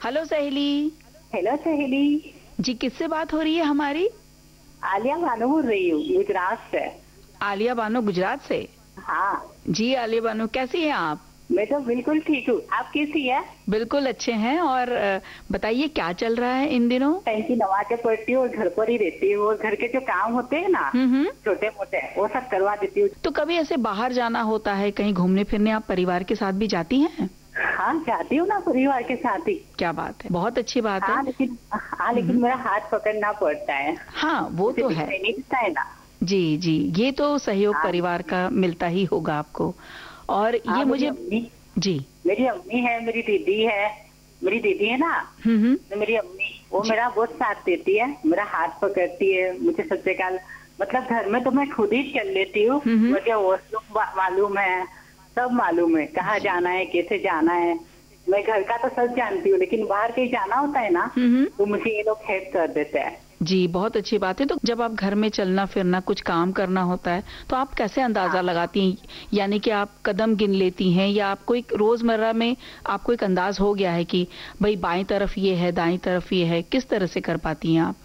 Hello सहेली। Hello सहेली। जी, किससे बात हो रही है हमारी? आलिया बानो बोल रही हूँ, गुजरात से। आलिया बानो, गुजरात से। हाँ। जी आलिया बानो, कैसी हैं आप? मैं तो बिल्कुल ठीक हूँ, आप कैसी है? बिल्कुल अच्छे हैं। और बताइए क्या चल रहा है इन दिनों? टाइम की नमाज़ें पढ़ती हूँ और घर पर ही रहती हूँ और घर के जो काम होते हैं ना छोटे मोटे वो सब करवा देती हूँ। तो कभी ऐसे बाहर जाना होता है, कहीं घूमने फिरने आप परिवार के साथ भी जाती हैं? हाँ, जाती हूँ ना परिवार के साथ ही। क्या बात है, बहुत अच्छी बात है। लेकिन मेरा हाथ पकड़ना पड़ता है। हाँ, वो तो है। नहीं दिखता है ना। जी जी, ये तो सहयोग हाँ, परिवार का मिलता ही होगा आपको। और ये मुझे जी, मेरी अम्मी है, मेरी दीदी है। मेरी दीदी है ना, तो मेरी अम्मी वो मेरा बहुत साथ देती है, मेरा हाथ पकड़ती है। मुझे सबसे काल मतलब घर में तो मैं खुद ही चल लेती हूँ, मुझे वॉशरूम मालूम है, सब मालूम है, कहाँ जाना है, कैसे जाना है। मैं घर का तो सब जानती हूँ, लेकिन बाहर कहीं जाना होता है ना तो मुझे ये लोग हेल्प कर देते हैं। जी, बहुत अच्छी बात है। तो जब आप घर में चलना फिरना कुछ काम करना होता है तो आप कैसे अंदाजा लगाती हैं? यानी कि आप कदम गिन लेती हैं या आपको एक रोजमर्रा में आपको एक अंदाज हो गया है कि भाई बाईं तरफ ये है, दाईं तरफ ये है, किस तरह से कर पाती हैं आप?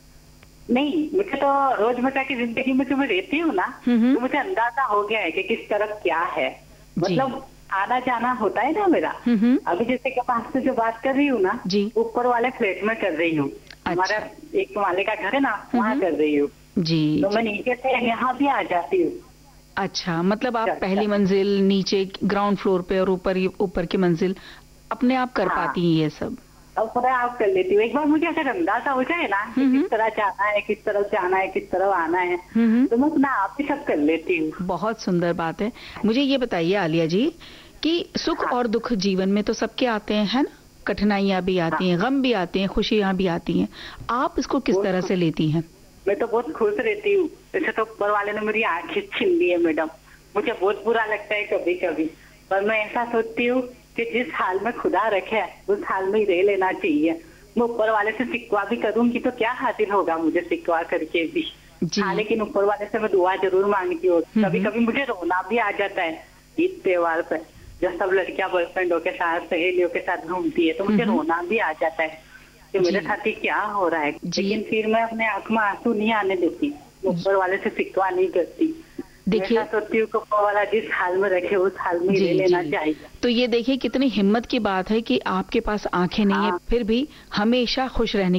नहीं, मुझे तो रोजमर्रा की जिंदगी में जो मैं रहती हूँ ना तो मुझे अंदाजा हो गया है कि किस तरफ क्या है। मतलब आना जाना होता है ना मेरा। अभी जैसे कि मैं आपसे जो बात कर रही हूँ ना, ऊपर वाले फ्लैट में कर रही हूँ। हमारा एक माले का घर है ना, वहाँ कर रही हूँ जी। तो मैं नीचे से यहाँ भी आ जाती हूँ। अच्छा, मतलब आप पहली मंजिल, नीचे ग्राउंड फ्लोर पे और ऊपर की मंजिल अपने आप कर पाती हैं ये सब? अब पूरा आप कर लेती हूँ। एक बार मुझे अगर अंदाजा हो जाए ना कि किस तरह जाना है, किस तरफ जाना है, किस तरफ आना है, तो मैं अपना आप ही सब कर लेती हूँ। बहुत सुंदर बात है। मुझे ये बताइए आलिया जी कि सुख और दुख जीवन में तो सबके आते हैं, है ना? कठिनाइयां भी आती हैं, गम भी आते हैं, खुशियां भी आती हैं। आप इसको किस तरह से लेती हैं? मैं तो बहुत खुश रहती हूँ। वैसे तो ऊपर वाले ने मेरी आंखें छीन ली है मैडम, मुझे बहुत बुरा लगता है कभी कभी, पर मैं ऐसा सोचती हूँ कि जिस हाल में खुदा रखे उस हाल में ही रह लेना चाहिए। मैं ऊपर वाले से शिकवा भी करूंगी तो क्या हासिल होगा मुझे शिकवा करके भी। हाँ, लेकिन ऊपर वाले से मैं दुआ जरूर मांगती हूँ। कभी कभी मुझे रोना भी आ जाता है ईद त्योहार पे, जब सब लड़कियां बॉयफ्रेंडों के साथ, सहेलियों के साथ घूमती है तो मुझे रोना भी आ जाता है कि मेरे साथ ही क्या हो रहा है। लेकिन फिर मैं अपने आंख में आंसू नहीं आने देती, ऊपर वाले से शिकवा नहीं करती। देखिए, सोचती हूँ कि ऊपर वाला जिस हाल में रखे उस हाल में ही लेना चाहिए। तो ये देखिए कितनी हिम्मत की बात है कि आपके पास आंखें नहीं है फिर भी हमेशा खुश रहने